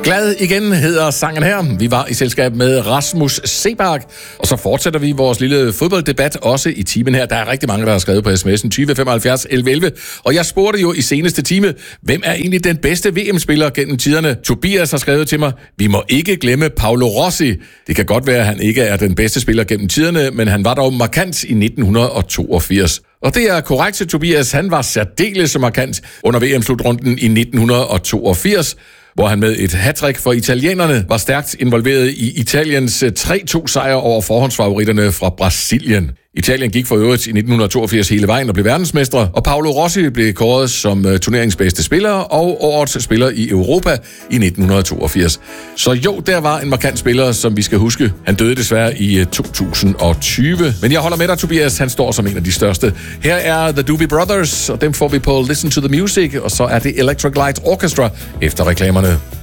Glad igen hedder sangen her. Vi var i selskab med Rasmus Seebach, og så fortsætter vi vores lille fodbolddebat også i timen her. Der er rigtig mange, der har skrevet på sms'en 20 75 11 11, og jeg spurgte jo i seneste time, hvem er egentlig den bedste VM-spiller gennem tiderne? Tobias har skrevet til mig, vi må ikke glemme Paolo Rossi. Det kan godt være, at han ikke er den bedste spiller gennem tiderne, men han var dog markant i 1982. Og det er korrekt, Tobias. Han var særdeles markant under VM-slutrunden i 1982, hvor han med et hattrick for italienerne var stærkt involveret i Italiens 3-2-sejr over forhåndsfavoritterne fra Brasilien. Italien gik for øvrigt i 1982 hele vejen og blev verdensmestre, og Paolo Rossi blev kåret som turneringsbedste spiller og årets spiller i Europa i 1982. Så jo, der var en markant spiller, som vi skal huske. Han døde desværre i 2020. Men jeg holder med dig, Tobias. Han står som en af de største. Her er The Doobie Brothers, og dem får vi på Listen to the Music, og så er det Electric Light Orchestra efter reklamerne.